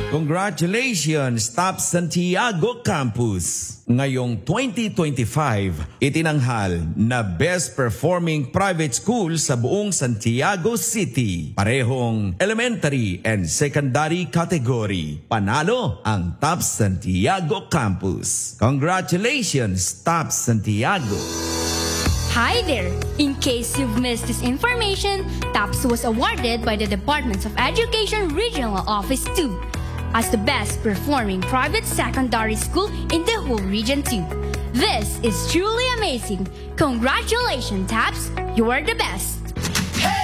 Congratulations, Top Santiago Campus! Ngayong 2025, itinanghal na Best Performing Private School sa buong Santiago City. Parehong elementary and secondary category. Panalo ang Top Santiago Campus. Congratulations, Top Santiago! Hi there! In case you've missed this information, TAPS was awarded by the Department of Education Regional Office 2 as the best performing private secondary school in the whole Region 2. This is truly amazing. Congratulations, TAPS! You are the best!